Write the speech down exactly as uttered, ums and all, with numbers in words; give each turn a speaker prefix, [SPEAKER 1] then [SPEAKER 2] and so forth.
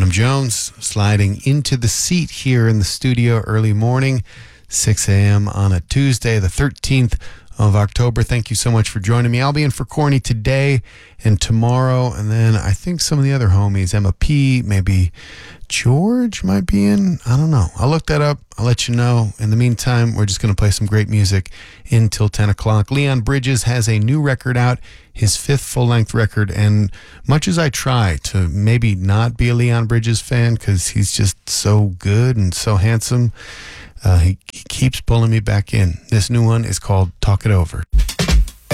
[SPEAKER 1] Tom Jones sliding into the seat here in the studio early morning, six a.m. on a Tuesday, the thirteenth of October. Thank you so much for joining me. I'll be in for Corny today and tomorrow, and then I think some of the other homies, Emma P, maybe George might be in. I don't know. I'll look that up. I'll let you know. In the meantime, we're just going to play some great music until ten o'clock. Leon Bridges has a new record out, his fifth full-length record, and much as I try to maybe not be a Leon Bridges fan because he's just so good and so handsome, uh, he, he keeps pulling me back in. This new one is called Talk It Over.